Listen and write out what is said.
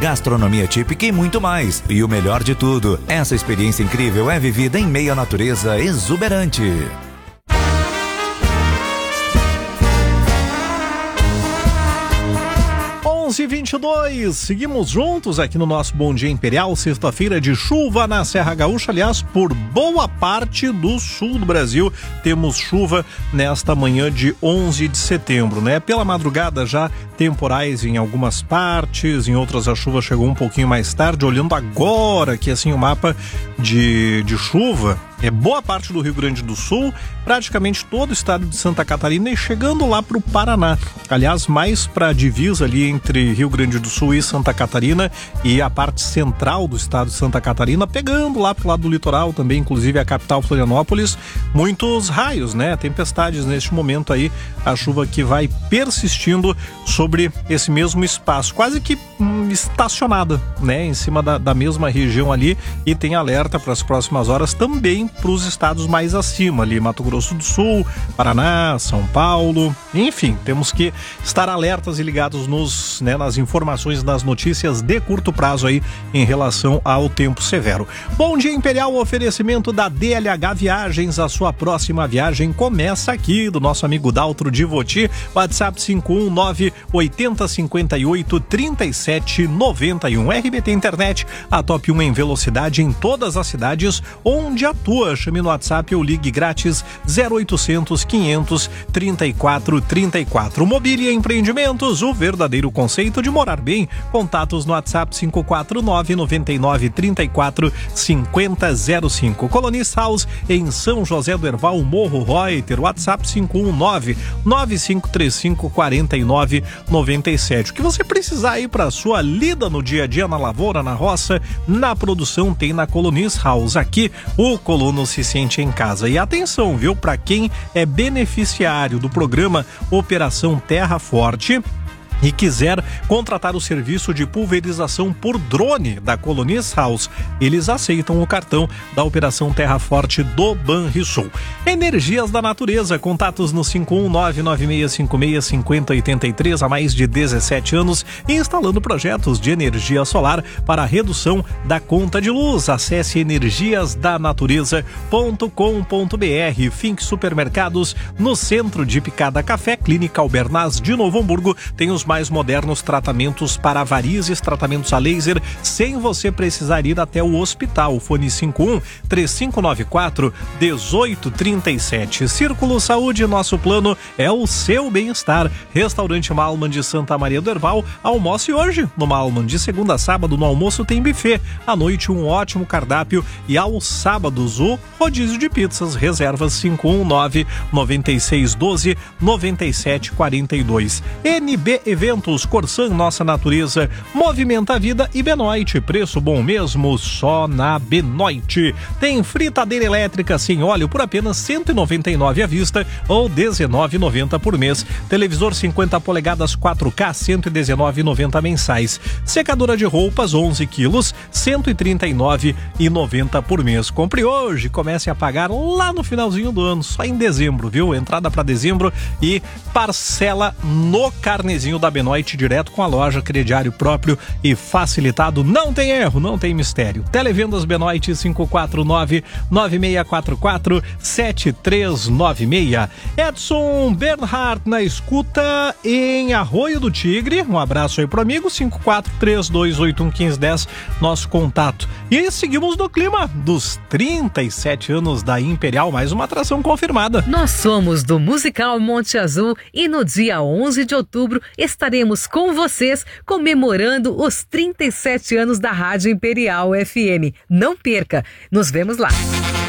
gastronomia típica e muito mais. E o melhor de tudo, essa experiência incrível é vivida em meio à natureza exuberante. 11h22, seguimos juntos aqui no nosso Bom Dia Imperial, sexta-feira de chuva na Serra Gaúcha, aliás, por boa parte do sul do Brasil, temos chuva nesta manhã de 11 de setembro, né? Pela madrugada já temporais em algumas partes, em outras a chuva chegou um pouquinho mais tarde, olhando agora aqui assim o mapa de chuva, boa parte do Rio Grande do Sul, praticamente todo o estado de Santa Catarina e chegando lá para o Paraná. Aliás, mais para a divisa ali entre Rio Grande do Sul e Santa Catarina e a parte central do estado de Santa Catarina, pegando lá pro lado do litoral também, inclusive a capital Florianópolis, muitos raios, né? Tempestades neste momento aí, a chuva que vai persistindo sobre esse mesmo espaço, quase que estacionada, né? Em cima da mesma região ali, e tem alerta para as próximas horas também para os estados mais acima ali, Mato Grosso do Sul, Paraná, São Paulo, enfim, temos que estar alertas e ligados nas informações das notícias de curto prazo aí em relação ao tempo severo. Bom Dia Imperial, oferecimento da DLH Viagens, a sua próxima viagem começa aqui, do nosso amigo Daltro Divoti, WhatsApp 519-8058-3791, RBT Internet, a top 1 em velocidade em todas as cidades onde atua. Chame no WhatsApp ou ligue grátis 0800 500 3434. Mobília Empreendimentos, o verdadeiro conceito de morar bem. Contatos no WhatsApp 549 99 34 5005. Colonies House em São José do Herval, Morro Reuter, WhatsApp 519 9535 49 97. O que você precisar aí para sua lida no dia a dia, na lavoura, na roça, na produção, tem na Colonies House. Aqui o colono se sente em casa. E atenção, viu? Para quem é beneficiário do programa Operação Terra Forte e quiser contratar o serviço de pulverização por drone da Colonies House, eles aceitam o cartão da Operação Terra Forte do Banrisul. Energias da Natureza, contatos no 51996565083, há mais de 17 anos, instalando projetos de energia solar para a redução da conta de luz. Acesse energiasdanatureza.com.br. Fink Supermercados, no centro de Picada Café, Clínica Albernaz de Novo Hamburgo, tem os mais modernos tratamentos para varizes, tratamentos a laser, sem você precisar ir até o hospital. Fone 51-3594-1837. Círculo Saúde, nosso plano é o seu bem-estar. Restaurante Malman de Santa Maria do Herval, almoce hoje no Malman. De segunda a sábado, no almoço tem buffet, à noite um ótimo cardápio e aos sábados o rodízio de pizzas. Reservas 519-9612-9742. NB Eventos, Corsan, Nossa Natureza, Movimenta a Vida e Benoit. Preço bom mesmo só na Benoit. Tem fritadeira elétrica sem óleo por apenas R$199 à vista ou R$19,90 por mês. Televisor 50 polegadas 4K, R$119,90 mensais. Secadora de roupas 11 quilos, R$139,90 por mês. Compre hoje, comece a pagar lá no finalzinho do ano, só em dezembro, viu? Entrada para dezembro e parcela no carnezinho da Benoit direto com a loja, crediário próprio e facilitado. Não tem erro, não tem mistério. Televendas Benoit 549-9644-7396. Edson Bernhardt na escuta em Arroio do Tigre. Um abraço aí pro amigo. 5432811510, nosso contato. E seguimos no clima dos 37 anos da Imperial, mais uma atração confirmada. Nós somos do Musical Monte Azul e no dia 11 de outubro estaremos com vocês comemorando os 37 anos da Rádio Imperial FM. Não perca, nos vemos lá.